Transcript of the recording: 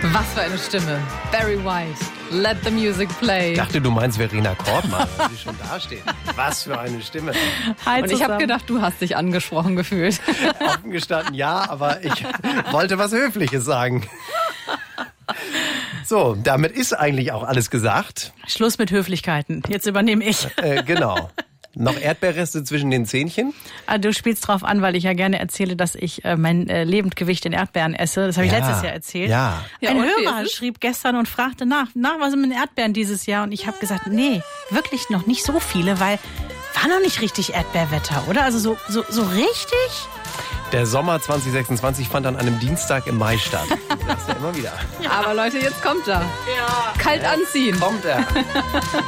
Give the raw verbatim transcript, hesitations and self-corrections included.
Was für eine Stimme. Barry White. Let the music play. Ich dachte, du meinst Verena Kortmann, die schon dasteht. Was für eine Stimme. Hi Und ich habe gedacht, du hast dich angesprochen gefühlt. Offen gestanden, ja, aber ich wollte was Höfliches sagen. So, damit ist eigentlich auch alles gesagt. Schluss mit Höflichkeiten. Jetzt übernehme ich. Äh, genau. Noch Erdbeerreste zwischen den Zähnchen? Ah, du spielst drauf an, weil ich ja gerne erzähle, dass ich äh, mein äh, Lebendgewicht in Erdbeeren esse. Das habe ich Ja, letztes Jahr erzählt. ja. Ja, Ein und wie Hörer ist es? schrieb gestern und fragte nach, nach was sind mit den Erdbeeren dieses Jahr? Und ich habe gesagt, nee, wirklich noch nicht so viele, weil war noch nicht richtig Erdbeerwetter, oder? Also so, so, so richtig? Der Sommer zwanzig sechsundzwanzig fand an einem Dienstag im Mai statt. Das ist ja immer wieder. Aber Leute, jetzt kommt er. Ja. Kalt anziehen. Kommt er.